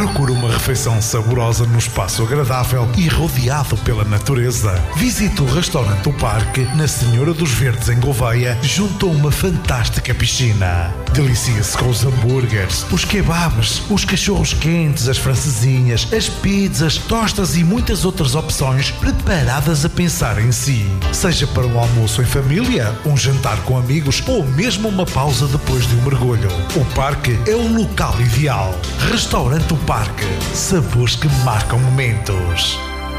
Procura uma refeição saborosa num espaço agradável e rodeado pela natureza. Visite o restaurante O Parque, na Senhora dos Verdes, em Gouveia, junto a uma fantástica piscina. Delicie-se com os hambúrgueres, os kebabs, os cachorros quentes, as francesinhas, as pizzas, tostas e muitas outras opções preparadas a pensar em si. Seja para um almoço em família, um jantar com amigos ou mesmo uma pausa depois de um mergulho. O Parque é o local ideal. Restaurante O Parque. Sabores que marcam momentos.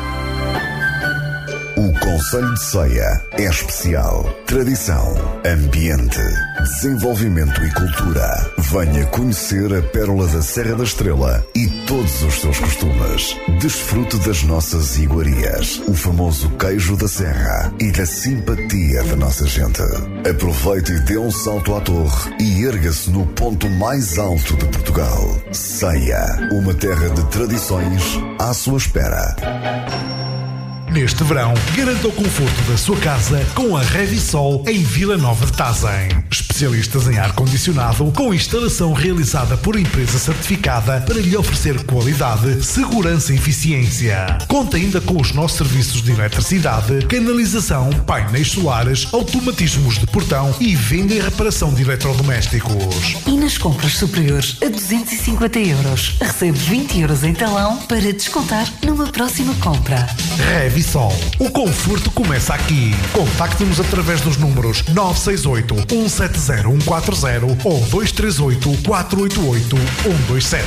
O Concelho de Ceia é especial. Tradição, ambiente, desenvolvimento e cultura. Venha conhecer a pérola da Serra da Estrela e todos os seus costumes. Desfrute das nossas iguarias, o famoso queijo da serra e da simpatia da nossa gente. Aproveite e dê um salto à torre e erga-se no ponto mais alto de Portugal. Ceia, uma terra de tradições à sua espera. Neste verão, garanta o conforto da sua casa com a Revisol em Vila Nova de Tazem. Especialistas em ar-condicionado com instalação realizada por empresa certificada para lhe oferecer qualidade, segurança e eficiência. Conta ainda com os nossos serviços de eletricidade, canalização, painéis solares, automatismos de portão e venda e reparação de eletrodomésticos. E nas compras superiores a 250 euros, recebe 20 euros em talão para descontar numa próxima compra. Revisol. O conforto começa aqui. Contacte-nos através dos números 968 170 140 ou 238 488 127.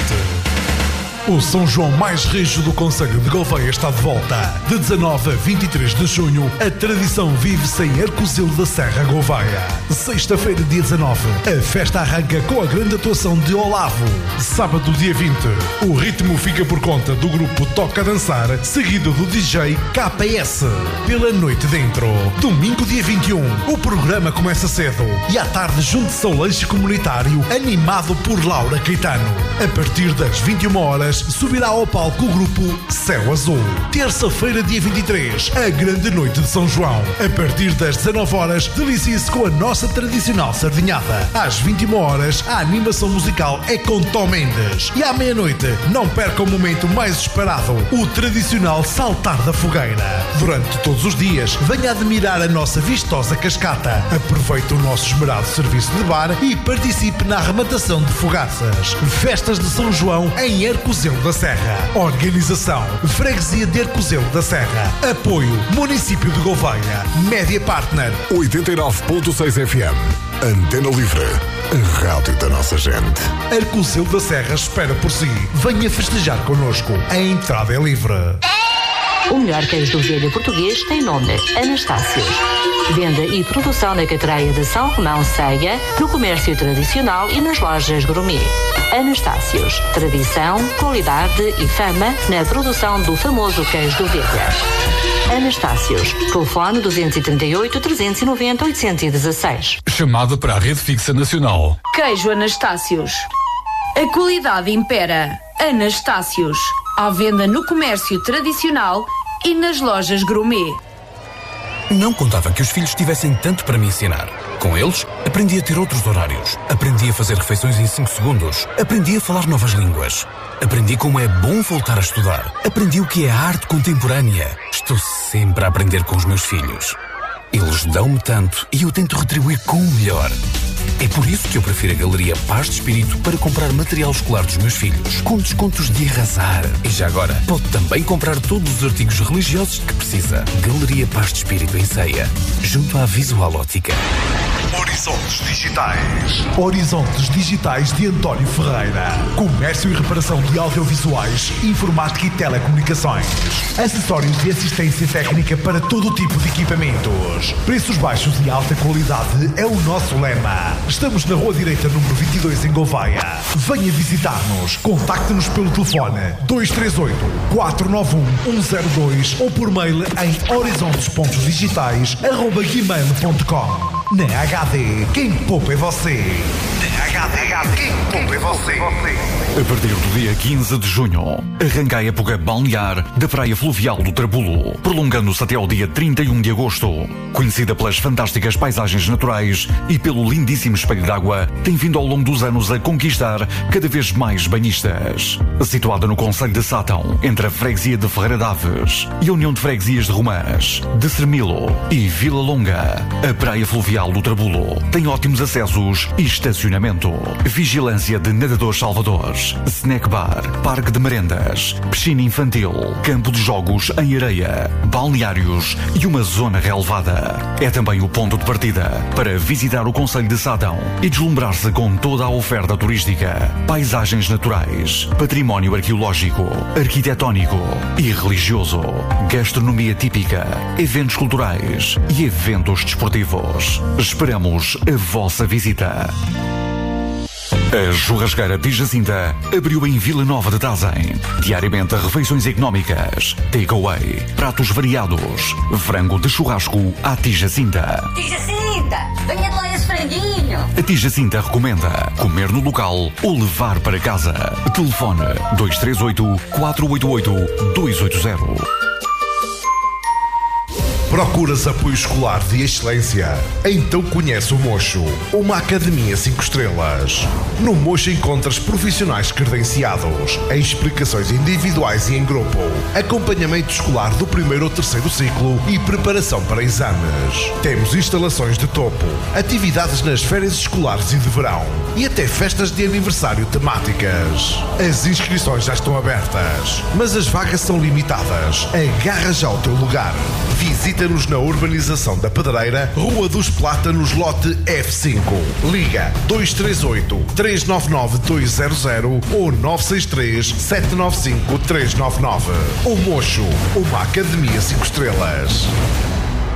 O São João mais rijo do Concelho de Gouveia está de volta. De 19 a 23 de junho, a tradição vive-se em Arcozelo da Serra, Gouveia. Sexta-feira, dia 19, a festa arranca com a grande atuação de Olavo. Sábado, dia 20, o ritmo fica por conta do grupo Toca Dançar, seguido do DJ KPS. Pela noite dentro. Domingo, dia 21, o programa começa cedo e à tarde junte-se ao lanche comunitário animado por Laura Caetano. A partir das 21 horas, subirá ao palco o grupo Céu Azul. Terça-feira, dia 23, a grande noite de São João. A partir das 19 horas, delicie-se com a nossa tradicional sardinhada. Às 21 horas, a animação musical é com Tom Mendes. E à meia-noite, não perca o momento mais esperado, o tradicional saltar da fogueira. Durante todos os dias, venha admirar a nossa vistosa cascata. Aproveite o nosso esmerado serviço de bar e participe na arrematação de fogaças. Festas de São João em Arcozelo da Serra. Organização Freguesia de Arcozelo da Serra. Apoio Município de Gouveia. Média Partner 89.6 FM. Antena Livre. A rádio da nossa gente. Arcozelo da Serra espera por si. Venha festejar connosco. A entrada é livre. O melhor queijo do velho português tem nome: Anastácios. Venda e produção na Catreia de São Romão Ceia, no comércio tradicional e nas lojas gourmet. Anastácios. Tradição, qualidade e fama na produção do famoso queijo do Velha. Anastácios. Telefone 238 390 816. Chamada para a Rede Fixa Nacional. Queijo Anastácios. A qualidade impera. Anastácios. À venda no comércio tradicional e nas lojas gourmet. Não contava que os filhos tivessem tanto para me ensinar. Com eles, aprendi a ter outros horários. Aprendi a fazer refeições em 5 segundos. Aprendi a falar novas línguas. Aprendi como é bom voltar a estudar. Aprendi o que é a arte contemporânea. Estou sempre a aprender com os meus filhos. Eles dão-me tanto e eu tento retribuir com o melhor. É por isso que eu prefiro a Galeria Paz de Espírito para comprar material escolar dos meus filhos, com descontos de arrasar. E já agora, pode também comprar todos os artigos religiosos que precisa. Galeria Paz de Espírito em Ceia, junto à Visual Ótica. Horizontes Digitais. Horizontes Digitais de António Ferreira. Comércio e reparação de audiovisuais, informática e telecomunicações. Acessórios de assistência técnica para todo tipo de equipamentos. Preços baixos e alta qualidade é o nosso lema. Estamos na Rua Direita, número 22, em Gouveia. Venha visitar-nos. Contacte-nos pelo telefone 238 491 102 ou por mail em horizontes.digitais@gmail.com. Na HD, quem poupa é você. Na HD, quem poupa é você. A partir do dia 15 de junho, arranca a época balnear da Praia Fluvial do Trabulo, prolongando-se até ao dia 31 de agosto. Conhecida pelas fantásticas paisagens naturais e pelo lindíssimo espelho d'água, tem vindo ao longo dos anos a conquistar cada vez mais banhistas. Situada no concelho de Sátão, entre a freguesia de Ferreira d'Aves e a União de Freguesias de Romãs, de Sermilo e Vila Longa, a Praia Fluvial do Trabulo tem ótimos acessos e estacionamento, vigilância de nadadores salvadores, snack bar, parque de merendas, piscina infantil, campo de jogos em areia, balneários e uma zona relevada. É também o ponto de partida para visitar o concelho de Sátão e deslumbrar-se com toda a oferta turística, paisagens naturais, património arqueológico, arquitetónico e religioso, gastronomia típica, eventos culturais e eventos desportivos. Esperamos a vossa visita. A Churrasqueira Tia Jacinta abriu em Vila Nova de Tazem. Diariamente refeições económicas, takeaway, pratos variados, frango de churrasco à Tia Jacinta. Tia Jacinta, venha de lá esse franguinho. A Tia Jacinta recomenda comer no local ou levar para casa. Telefone 238 488 280. Procuras apoio escolar de excelência? Então conhece o Mocho, uma academia 5 estrelas. No Mocho encontras profissionais credenciados, em explicações individuais e em grupo, acompanhamento escolar do 1º ou 3º ciclo e preparação para exames. Temos instalações de topo, atividades nas férias escolares e de verão e até festas de aniversário temáticas. As inscrições já estão abertas, mas as vagas são limitadas. Agarra já o teu lugar. Visita-nos na urbanização da Pedreira, Rua dos Plátanos, lote F5. Liga 238-399-200 ou 963-795-399. O Mocho, uma academia 5 estrelas.